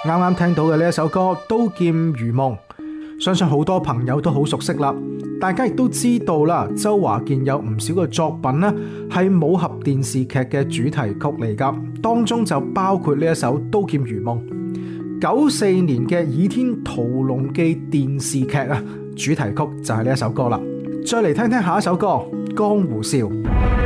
啱啱聽到嘅呢一首歌《刀劍如夢》，相信好多朋友都好熟悉啦。大家亦都知道啦，周華健有唔少嘅作品呢係武俠電視劇嘅主題曲嚟噶，當中就包括呢一首《刀劍如夢》。94年嘅《倚天屠龍記》電視劇啊，主題曲就係呢一首歌啦。再嚟聽聽下一首歌《江湖笑》。